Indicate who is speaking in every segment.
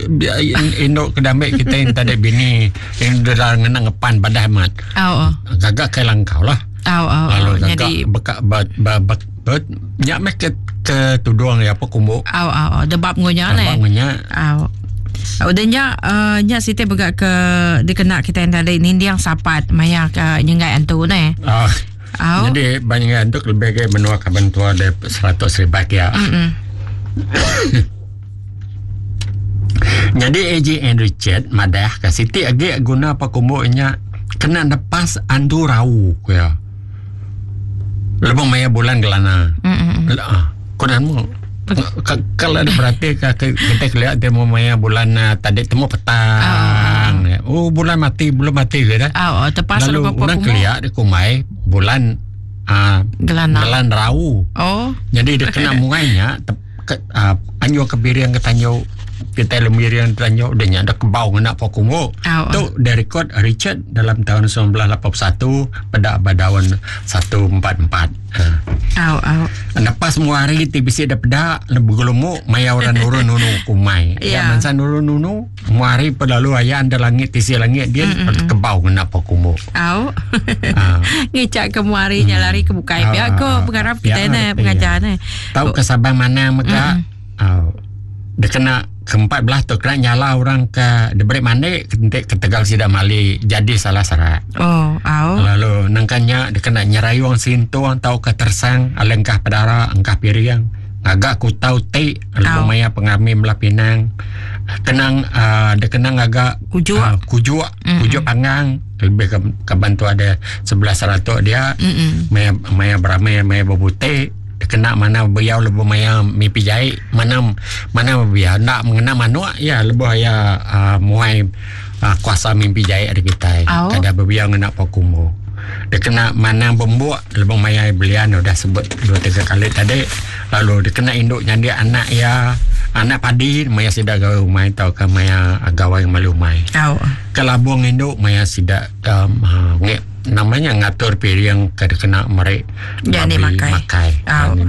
Speaker 1: induk kedamik kita yang tadi bini yang dah ngenang ngepan badah mat. Gagak ke langkau lah. Lalu gagak bekak nyak mek ke tuduang ya apa kumbu.
Speaker 2: Debab ngonya ne. Udahnya Siti begak ke dikena kita yang tadi ni yang sapat maya ke nyengai antu ne.
Speaker 1: Jadi banyak untuk lebih ke menua kabantua de 100 ribu ya. Jadi AJ and Richard madah ke Siti agi guna apa kumbunya kena lepas andu rau ya. Lebih maya bulan gelana. Kunanmu kalau ada berarti kita lihat dia mau maya bulan tadi temu petang. Bulan mati belum mati ke dah.
Speaker 2: Tepas
Speaker 1: lalu orang kelihat di kumai bulan gelan rau. Jadi dia kena mungainya anyo kebirian ketanyo kita lemirian ketanyo dia ada kebau nak pokumo. Tu dari record Richard dalam tahun 1981 pada badawan 144. Lepas muari tibisi ada pedak lebih maya orang nurun nunu kumai. Mansa nurun nunu muari pelalu ayah anda langit tisi langit dia kebau nak pokumo.
Speaker 2: Ngicak ke muari nyalari ke bukai pihak ko pengarap kita ni pengajar ni.
Speaker 1: Tahu kesabang mana maka dia kena ke-14 tu kena nyala orang ke diberi mandek ke Tegal Sidamali jadi salah serat. Lalu nangkanya dia kena nyerai orang sintu tahu ke tersang alengkah pedara engkah piriang agak ku tahu te lalu maya pengami melah Pinang kenang dia kenang agak kujua pangang lebih ke bantu ada 1100 dia maya beramai maya bebute kena mana beliau lebih maya mimpi jahit mana biar nak mengenal manua ya lebih ya muai kuasa mimpi jahit ada kita ada beliau nak pokumo dia kena mana bembuak lebih maya belian udah sebut 2-3 kali tadi lalu dia kena induknya dia anak padi maya sidak gawe umai tau ke maya gawe malu umai kelabung induk maya sidak namanya ngatur piriang kena merek
Speaker 2: jadi makai.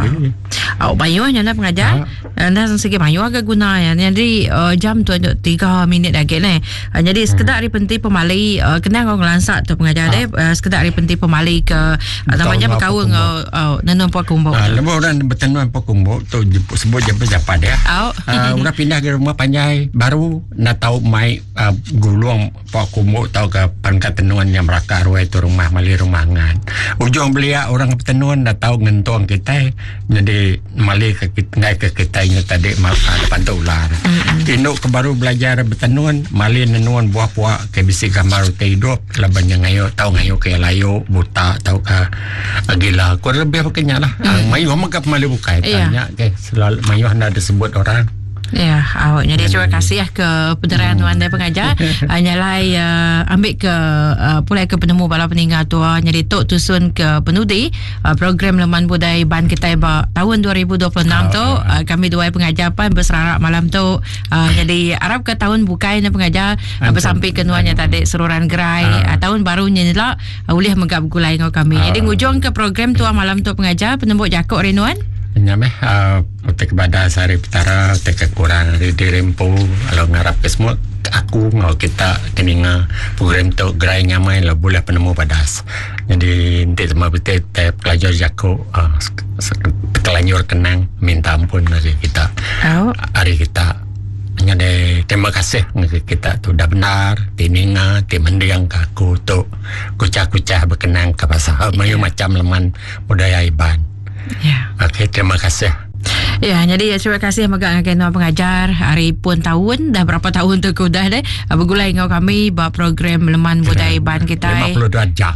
Speaker 2: Bayunya lah pengajar. Anda segi bayu agak guna ya. Jadi jam tu 3 minit lagi ni. Jadi sekedar hari penting pemalai kena kau ngelansak tu pengajar deh. Sekedar hari penting pemalai ke namanya berkawin nenun Pakumbo.
Speaker 1: Lepas orang bertenuan Pakumbo tu sebut japat dia. Orang pindah ke rumah Panjai baru nak tahu mai gulung Pakumbo tahu ke pangkat tenuan yang meraka ruai tu rumah mali rumangan. Ujung belia orang petenuan dah tahu ngentuang kita. Jadi mali ke kita ini tadi depan tu ular. Tinduk ke baru belajar petenuan mali nenuan buah-buah ke bisi gambar te hidup laban yang ngayo tahu ngayo ke layo buta tahu ke gila. Kurang lebih pakainya lah. Mayu maka mali bukai tanya ke selalu mayu anda disebut orang.
Speaker 2: Ya, jadi terima kasih ke penerangan anda pengajar. Nyalai ambil ke pulai ke penemu bala peninggal tua jadi tok tusun ke penudi program Leman Budaya Ban kita tahun 2026 tu kami dua pengajar pan berserarak malam tu. Jadi harap ke tahun bukai ni pengajar bersampai ke nuannya tadi seruran gerai tahun barunya ni lah boleh megap gulai dengan kami. Jadi ngujung ke program tua malam tu pengajar penembuk jakok renuan.
Speaker 1: Nyameh utek kepada Sari Petara utek kurang di rempo kalau ngarap ke semua aku ngau kita keninga program tu gerai nyamai lah boleh penemu padas jadi nanti semua betul pelajar jako kelanyur kenang minta ampun dari kita hari kita jadi terima kasih kita tu dah benar tininga timendiang kaku tu kucah-kucah berkenang ke pasal macam Leman Budaya Iban. Okey, terima kasih.
Speaker 2: Ya, jadi terima kasih megak dengan pengajar hari pun tahun dah berapa tahun tu dah deh bergulai dengan kami buat program Leman Budaya Ban kita
Speaker 1: 52 jam.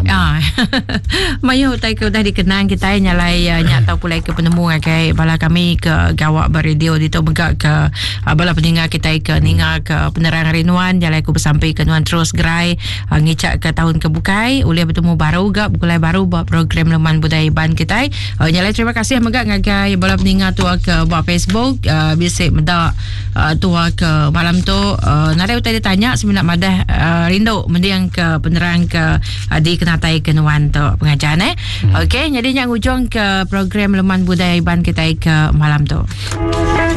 Speaker 2: Mayu tai ke dah dikenang kita nyalai nyak tahu pulai ke penemu ke bala kami ke gawak beradio di tu megak ke bala peninggal kita ke ninga ke penerang renuan nyalai ku bersampai ke nuan terus gerai ngicak ke tahun kebukai boleh bertemu baru gak bergulai baru buat program Leman Budaya Ban kita nyalai terima kasih megak ngagai bala peninggal tua ke buat Facebook bisik medak tua ke malam tu nadai utai ditanya seminat madah rindu mendiang ke penerang ke di kenatai kenuan tu pengajar okey jadi yang ujung ke program Leman Budaya Iban kita ke malam tu.